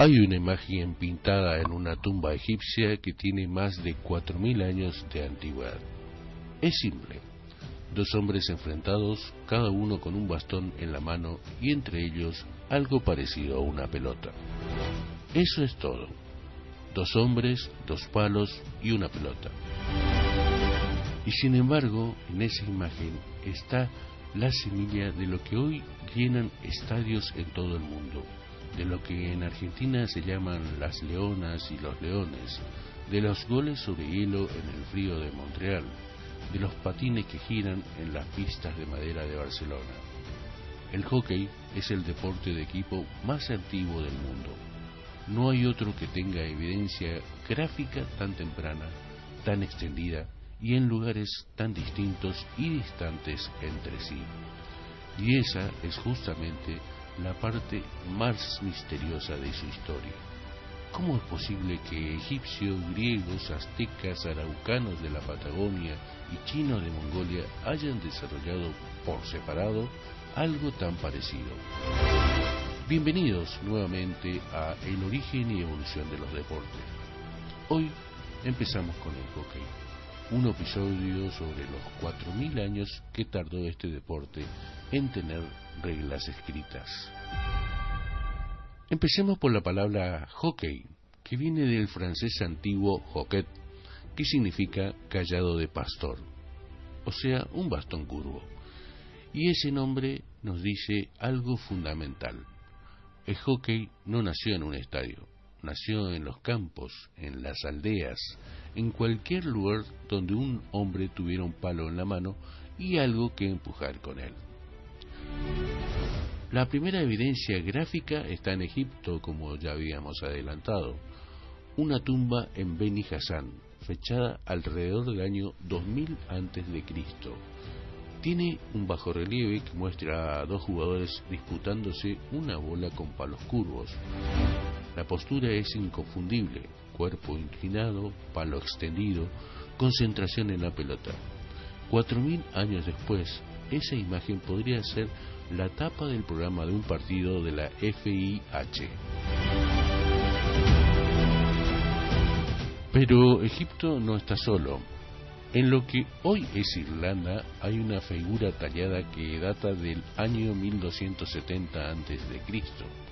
Hay una imagen pintada en una tumba egipcia que tiene más de 4000 años de antigüedad. Es simple: dos hombres enfrentados, cada uno con un bastón en la mano y entre ellos algo parecido a una pelota. Eso es todo. Dos hombres, dos palos y una pelota. Y sin embargo, en esa imagen está la semilla de lo que hoy llenan estadios en todo el mundo, de lo que en Argentina se llaman las leonas y los leones, de los goles sobre hielo en el frío de Montreal, de los patines que giran en las pistas de madera de Barcelona. El hockey es el deporte de equipo más antiguo del mundo. No hay otro que tenga evidencia gráfica tan temprana, tan extendida y en lugares tan distintos y distantes entre sí. Y esa es justamente la parte más misteriosa de su historia. ¿Cómo es posible que egipcios, griegos, aztecas, araucanos de la Patagonia y chinos de Mongolia hayan desarrollado por separado algo tan parecido? Bienvenidos nuevamente a El origen y evolución de los deportes. Hoy empezamos con el hockey, un episodio sobre los 4000 años que tardó este deporte en tener reglas escritas. Empecemos por la palabra hockey, que viene del francés antiguo hoquet, que significa cayado de pastor, o sea, un bastón curvo. Y ese nombre nos dice algo fundamental. El hockey no nació en un estadio, nació en los campos, en las aldeas, en cualquier lugar donde un hombre tuviera un palo en la mano y algo que empujar con él. La primera evidencia gráfica está en Egipto, como ya habíamos adelantado, una tumba en Beni Hasan, fechada alrededor del año 2000 a.C. Tiene un bajorrelieve que muestra a dos jugadores disputándose una bola con palos curvos. La postura es inconfundible: cuerpo inclinado, palo extendido, concentración en la pelota. 4000 años después, esa imagen podría ser la tapa del programa de un partido de la FIH. Pero Egipto no está solo. En lo que hoy es Irlanda hay una figura tallada que data del año 1270 a.C.,